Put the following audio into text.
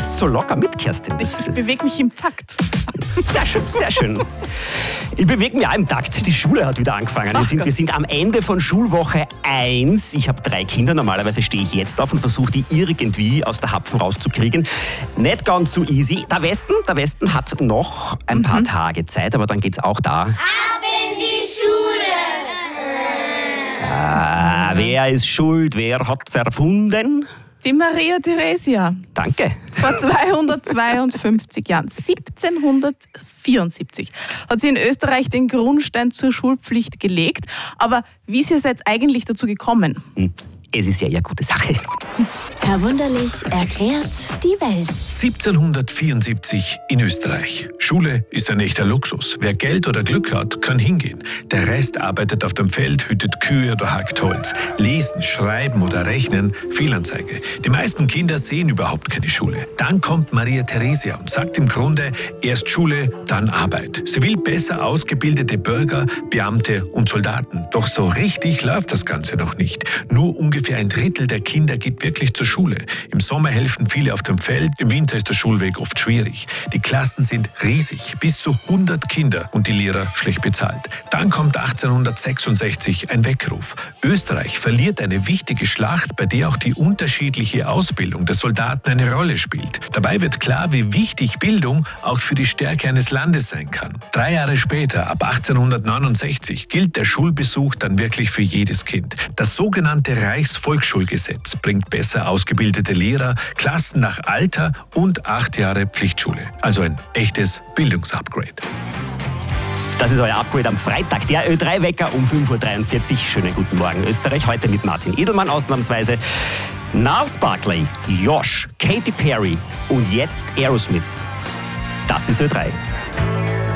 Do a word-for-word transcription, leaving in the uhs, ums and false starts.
machst so locker mit, Kerstin. Ich, ich bewege mich im Takt. Sehr schön, sehr schön. Ich bewege mich auch im Takt. Die Schule hat wieder angefangen. Wir sind, wir sind am Ende von Schulwoche eins. Ich habe drei Kinder. Normalerweise stehe ich jetzt auf und versuche die irgendwie aus der Hapfen rauszukriegen. Nicht ganz so easy. Der Westen, der Westen hat noch ein paar mhm. Tage Zeit, aber dann geht's auch da. Ab in die Schule! Ah, wer ist schuld? Wer hat's erfunden? Die Maria Theresia. Danke. Vor zweihundertzweiundfünfzig Jahren, siebzehnhundertvierundsiebzig, hat sie in Österreich den Grundstein zur Schulpflicht gelegt. Aber wie ist es jetzt eigentlich dazu gekommen? Hm. Es ist ja eine gute Sache. Herr Wunderlich erklärt die Welt. siebzehnhundertvierundsiebzig in Österreich. Schule ist ein echter Luxus. Wer Geld oder Glück hat, kann hingehen. Der Rest arbeitet auf dem Feld, hütet Kühe oder hackt Holz. Lesen, schreiben oder rechnen, Fehlanzeige. Die meisten Kinder sehen überhaupt keine Schule. Dann kommt Maria Theresia und sagt im Grunde, erst Schule, dann Arbeit. Sie will besser ausgebildete Bürger, Beamte und Soldaten. Doch so richtig läuft das Ganze noch nicht. Nur ungefähr ein Drittel der Kinder geht wirklich zur Schule. Im Sommer helfen viele auf dem Feld, im Winter ist der Schulweg oft schwierig. Die Klassen sind riesig, bis zu hundert Kinder und die Lehrer schlecht bezahlt. Dann kommt achtzehnhundertsechsundsechzig ein Weckruf. Österreich verliert eine wichtige Schlacht, bei der auch die unterschiedliche Ausbildung der Soldaten eine Rolle spielt. Dabei wird klar, wie wichtig Bildung auch für die Stärke eines Landes sein kann. Drei Jahre später, ab achtzehnhundertneunundsechzig, gilt der Schulbesuch dann wirklich für jedes Kind. Das sogenannte Reichsvolksschulgesetz bringt besser ausgebildete Lehrer, Klassen nach Alter und acht Jahre Pflichtschule. Also ein echtes Bildungsupgrade. Das ist euer Upgrade am Freitag. Der Ö drei Wecker um fünf Uhr dreiundvierzig. Schönen guten Morgen Österreich. Heute mit Martin Edelmann ausnahmsweise. Gnarls Barkley, Josh, Katy Perry und jetzt Aerosmith. Das ist Ö drei.